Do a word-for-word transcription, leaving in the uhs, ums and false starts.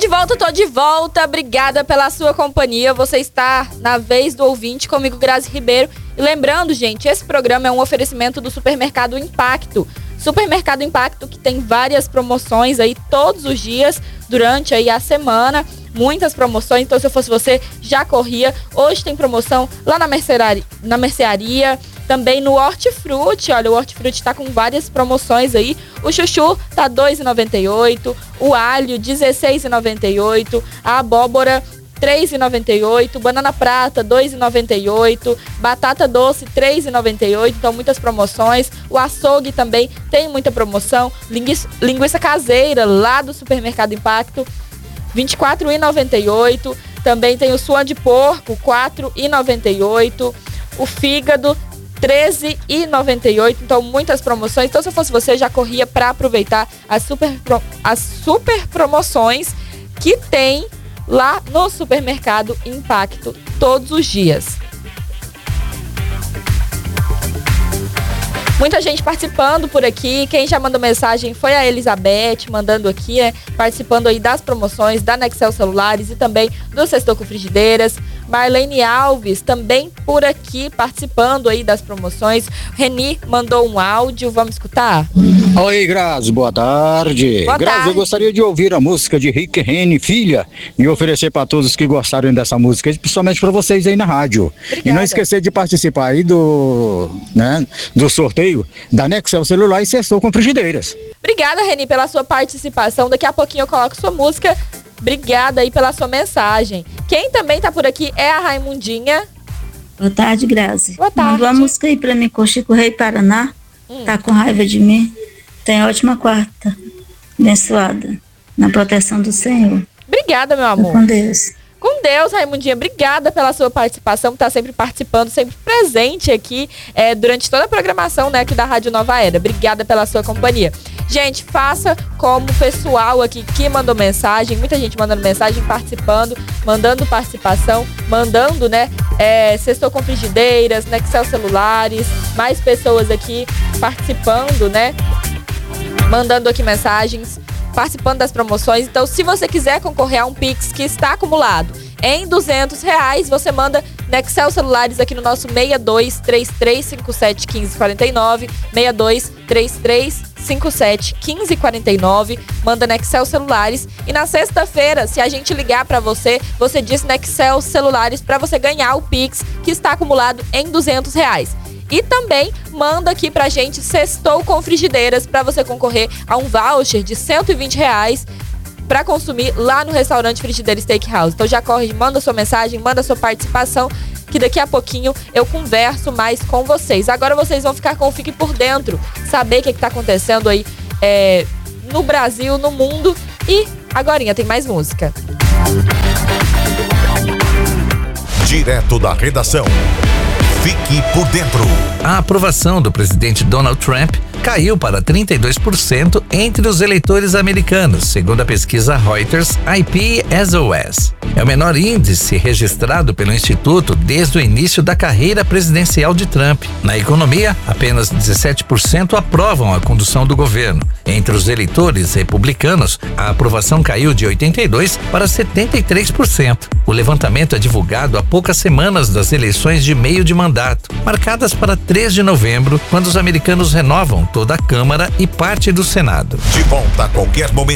de volta, tô de volta. Obrigada pela sua companhia. Você está na Vez do Ouvinte comigo, Grazi Ribeiro. E lembrando, gente, esse programa é um oferecimento do Supermercado Impacto. Supermercado Impacto, que tem várias promoções aí todos os dias durante aí a semana. Muitas promoções, então se eu fosse você, já corria. Hoje tem promoção lá na mercearia, na mercearia, também no Hortifruti. Olha, o Hortifruti tá com várias promoções aí. O chuchu tá dois reais e noventa e oito centavos, o alho dezesseis reais e noventa e oito centavos, a abóbora três reais e noventa e oito centavos, banana prata dois reais e noventa e oito centavos, batata doce três reais e noventa e oito centavos, então muitas promoções. O açougue também tem muita promoção. Linguiça, linguiça caseira lá do Supermercado Impacto, vinte e quatro reais e noventa e oito centavos. Também tem o suã de porco, quatro reais e noventa e oito centavos. O fígado, treze reais e noventa e oito centavos. Então, muitas promoções. Então, se eu fosse você, já corria para aproveitar as super, as super promoções que tem lá no Supermercado Impacto todos os dias. Muita gente participando por aqui. Quem já mandou mensagem foi a Elizabeth, mandando aqui, né? Participando aí das promoções da Nexel Celulares e também do Sextou com Frigideiras. Marlene Alves também por aqui, participando aí das promoções. Reni mandou um áudio, vamos escutar? Oi, Grazi, boa tarde. Boa Grazi, tarde. eu gostaria de ouvir a música de Rick Reni, Filha, e oferecer para todos que gostarem dessa música, principalmente para vocês aí na rádio. Obrigada. E não esquecer de participar aí do, né, do sorteio da Nexel Celular e Sextou com Frigideiras. Obrigada, Reni, pela sua participação. Daqui a pouquinho eu coloco sua música. Obrigada aí pela sua mensagem. Quem também tá por aqui é a Raimundinha. Boa tarde, Grazi. Boa tarde. Manda uma música aí pra mim, com Chico Rei Paraná. Hum. Tá com raiva de mim. Tem ótima quarta. Abençoada. Na proteção do Senhor. Obrigada, meu Fica amor. com Deus. Com Deus, Raimundinha. Obrigada pela sua participação, tá sempre participando, sempre presente aqui é, durante toda a programação, né, aqui da Rádio Nova Era. Obrigada pela sua companhia. Gente, faça como o pessoal aqui que mandou mensagem, muita gente mandando mensagem, participando, mandando participação, mandando, né, é, Sextou com Frigideiras, Nexel Celulares, mais pessoas aqui participando, né, mandando aqui mensagens, participando das promoções. Então, se você quiser concorrer a um Pix que está acumulado em duzentos reais, você manda Nexel Celulares aqui no nosso seis dois três três cinco sete um cinco quatro nove, seis dois três três cinco sete um cinco quatro nove, manda Nexel Celulares. E na sexta-feira, se a gente ligar para você, você diz Nexel Celulares para você ganhar o Pix que está acumulado em duzentos reais. E também manda aqui pra gente Sextou com Frigideiras para você concorrer a um voucher de cento e vinte reais para consumir lá no restaurante Frigideira Steakhouse. Então já corre, manda sua mensagem, manda sua participação, que daqui a pouquinho eu converso mais com vocês. Agora vocês vão ficar com o Fique por Dentro, saber o que está acontecendo aí é, no Brasil, no mundo. E agorinha tem mais música. Direto da redação. Fique por dentro. A aprovação do presidente Donald Trump caiu para trinta e dois por cento entre os eleitores americanos, segundo a pesquisa Reuters I P S O S. É o menor índice registrado pelo Instituto desde o início da carreira presidencial de Trump. Na economia, apenas dezessete por cento aprovam a condução do governo. Entre os eleitores republicanos, a aprovação caiu de oitenta e dois por cento para setenta e três por cento. O levantamento é divulgado há poucas semanas das eleições de meio de mandato, marcadas para três de novembro, quando os americanos renovam toda a Câmara e parte do Senado. De volta a qualquer momento.